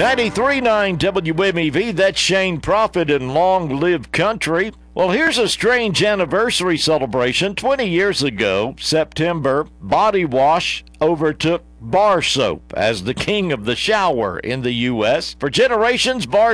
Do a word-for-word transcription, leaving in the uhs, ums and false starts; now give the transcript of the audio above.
ninety-three point nine W M E V, that's Shane Prophet in Long Live Country. Well, here's a strange anniversary celebration. twenty years ago, September, body wash overtook bar soap as the king of the shower in the U S. For generations, bar